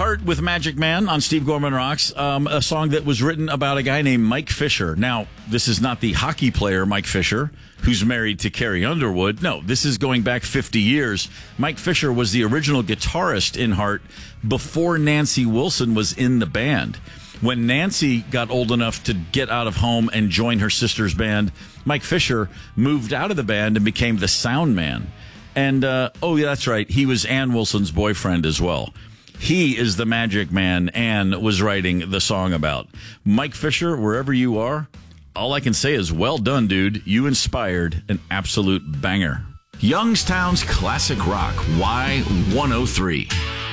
Heart with Magic Man on Steve Gorman Rocks, a song that was written about a guy named Mike Fisher. Now, this is not the hockey player Mike Fisher, who's married to Carrie Underwood. No, this is going back 50 years. Mike Fisher was the original guitarist in Heart before Nancy Wilson was in the band. When Nancy got old enough to get out of home and join her sister's band, Mike Fisher moved out of the band and became the sound man. And, yeah, that's right, he was Ann Wilson's boyfriend as well. He is the Magic Man Ann was writing the song about. Mike Fisher, wherever you are, all I can say is well done, dude. You inspired an absolute banger. Youngstown's Classic Rock, Y103.